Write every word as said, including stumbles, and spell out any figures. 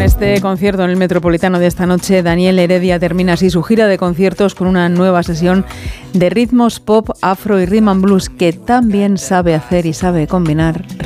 este concierto en el Metropolitano de esta noche, Daniel Heredia termina así su gira de conciertos con una nueva sesión de ritmos pop, afro y rhythm and blues que también sabe hacer y sabe combinar